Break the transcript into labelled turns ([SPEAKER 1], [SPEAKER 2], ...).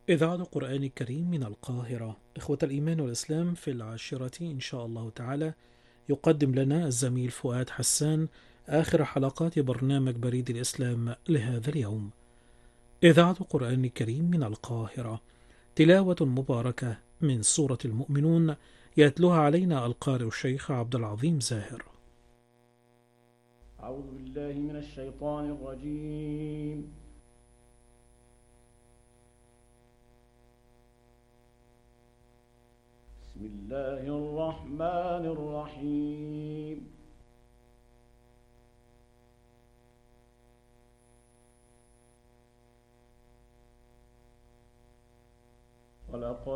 [SPEAKER 1] إذاعة قرآن الكريم من القاهرة. إخوة الإيمان والإسلام، في العاشرة إن شاء الله تعالى يقدم لنا الزميل فؤاد حسان آخر حلقات برنامج بريد الإسلام لهذا اليوم. إذاعة قرآن الكريم من القاهرة، تلاوة مباركة من سورة المؤمنون، يتلوها علينا القارئ الشيخ عبد العظيم زاهر.
[SPEAKER 2] أعوذ بالله من الشيطان الرجيم. بسم الله الرحمن الرحيم. ولقد